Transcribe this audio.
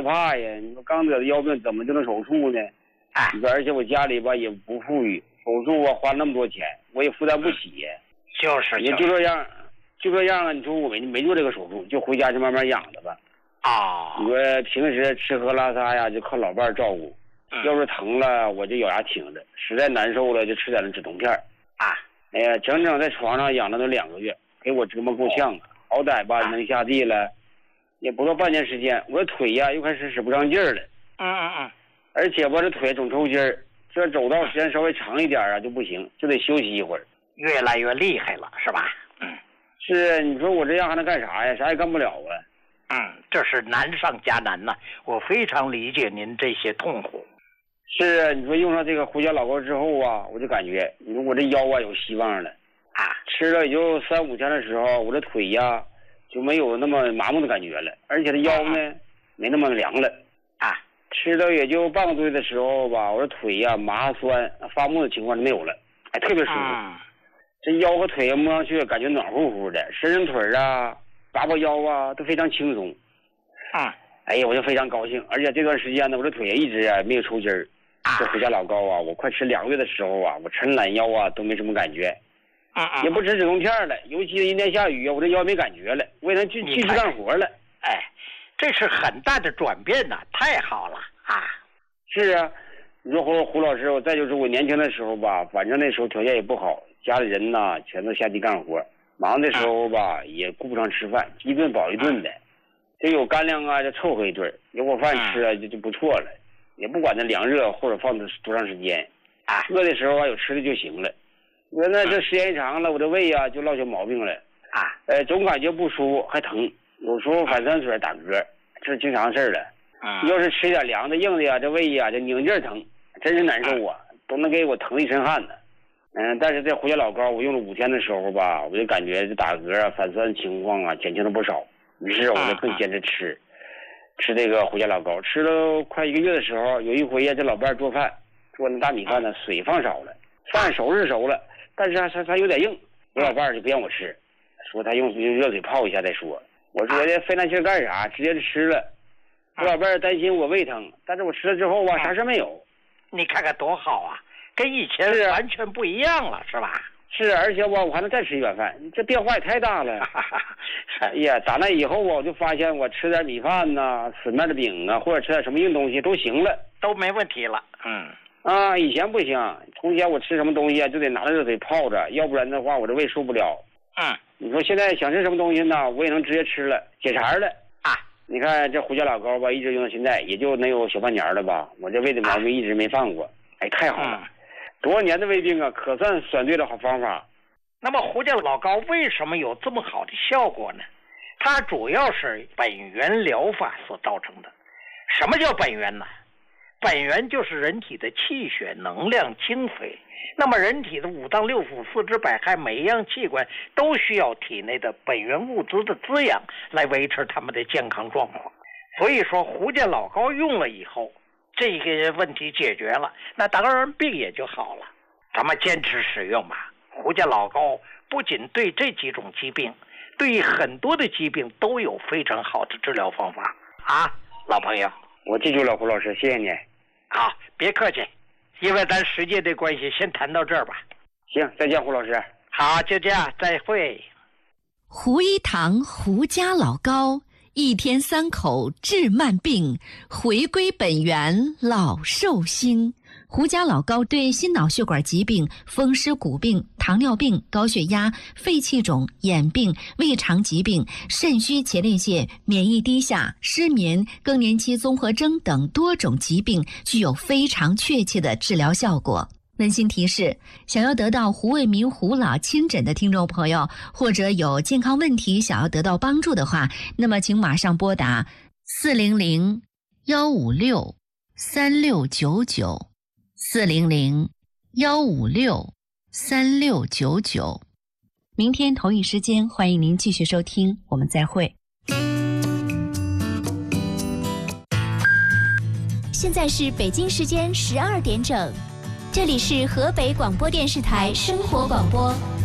怕呀。你说刚得的腰病怎么就能手术呢？而且我家里吧也不富裕，手术啊花那么多钱，我也负担不起呀。也就这样啊。你说我没做这个手术，就回家就慢慢养着吧。你说平时吃喝拉撒呀，就靠老伴照顾。要是疼了，我就咬牙挺着；实在难受了，就吃点止痛片。哎呀，整整在床上养了都2个月，给我折磨够呛啊！好歹吧能下地了，也不到半年时间，我的腿呀又开始使不上劲儿了。而且吧这腿总抽筋儿，这走道时间稍微长一点啊就不行，就得休息一会儿。 越来越厉害了，是吧？ 是，你说我这样还能干啥呀？啥也干不了啊。这是难上加难呐，我非常理解您这些痛苦。 是啊，你说用上这个胡椒老膏之后啊，我就感觉你说我这腰啊有希望了。吃了也就3、5天的时候，我这腿呀就没有那么麻木的感觉了，而且这腰呢没那么凉了。吃了也就半个多月的时候吧，我这腿呀麻酸发木的情况就没有了，特别舒服。这腰和腿摸上去感觉暖乎乎的，伸腿啊拔腰啊都非常轻松。哎呀，我就非常高兴。而且这段时间呢，我这腿一直没有抽筋儿。这胡椒老膏啊，我快吃2个月的时候啊，我抻懒腰啊都没什么感觉。也不吃止痛片了，尤其阴天下雨啊，我这腰没感觉了，我也能继续干活了。 这是很大的转变呐，太好了啊！ 是啊，你说胡老师，再就是我年轻的时候吧，反正那时候条件也不好，家里人呐全都下地干活，忙的时候吧也顾不上吃饭，一顿饱一顿的，这有干粮啊就凑合一顿，有口饭吃啊就不错了，也不管它凉热或者放多长时间，饿的时候啊有吃的就行了。我那这时间一长了，我这胃啊就落下毛病了总感觉不舒服还疼，有时候反酸水打嗝，这是经常事儿了。要是吃点凉的硬的呀，这胃呀就拧劲儿疼，真是难受啊，都能给我疼的一身汗呢。但是这胡椒老膏我用了5天的时候吧，我就感觉这打嗝啊反酸情况啊减轻了不少，于是我就更坚持吃这个胡椒老膏。吃了快1个月的时候，有一回呀这老伴做饭，做那大米饭呢水放少了，饭熟是熟了，但是它有点硬，我老伴就不让我吃，说他用热水泡一下再说。我说这费那劲干啥，直接就吃了。我老伴担心我胃疼，但是我吃了之后啊啥事没有。 你看看多好啊，跟以前完全不一样了，是吧？ 是，而且我还能再吃一碗饭，这变化也太大了。哎呀，打那以后我就发现我吃点米饭呐、死面的饼啊，或者吃点什么硬东西都行了， 都没问题了。 以前不行，从前我吃什么东西啊就得拿着热水泡着，要不然的话我这胃受不了。你说现在想吃什么东西呢，我也能直接吃了，解馋了。你看这胡椒老膏吧，一直用到现在，也就能有小半年了吧，我这胃的毛病一直没犯过。太好了，多少年的胃病啊，可算选对了好方法。 那么胡椒老膏为什么有这么好的效果呢？它主要是本源疗法所造成的。什么叫本源呢？本源就是人体的气血、能量、精髓。那么人体的5脏6腑、4肢百骸，每一样器官都需要体内的本源物质的滋养来维持他们的健康状况。所以说胡椒老膏用了以后，这个问题解决了，那当然病也就好了。咱们坚持使用吧。胡椒老膏不仅对这几种疾病，对很多的疾病都有非常好的治疗方法老朋友。 我记住了，胡老师，谢谢你。 好，别客气，因为咱时间的关系，先谈到这儿吧。 行，再见，胡老师。 好，就这样，再会。 胡一堂胡家老膏，1天3口治慢病，回归本源老寿星。胡家老膏对心脑血管疾病、风湿骨病、糖尿病、高血压、肺气肿、眼病、胃肠疾病、肾虚前列腺、免疫低下、失眠、更年期综合征等多种疾病具有非常确切的治疗效果。温馨提示，想要得到胡卫民胡老亲诊的听众朋友，或者有健康问题想要得到帮助的话，那么请马上拨打400-156-3699，400-156-3699。明天同一时间，欢迎您继续收听，我们再会。 现在是北京时间12点整，这里是河北广播电视台生活广播。